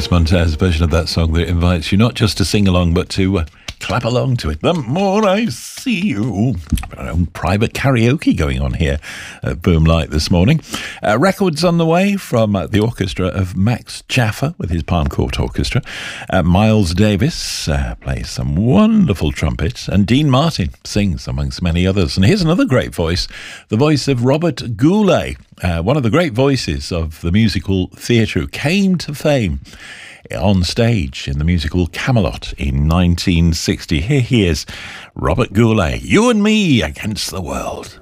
Louis Montez version of that song that invites you not just to sing along, but to clap along to it. The more I see you. Our own private karaoke going on here at Boomlight this morning. Records on the way from the orchestra of Max Jaffa with his Palm Court Orchestra. Miles Davis plays some wonderful trumpet, and Dean Martin sings amongst many others. And here's another great voice, the voice of Robert Goulet, one of the great voices of the musical theatre, who came to fame on stage in the musical Camelot in 1960. Here he is, Robert Goulet, You and Me Against the World.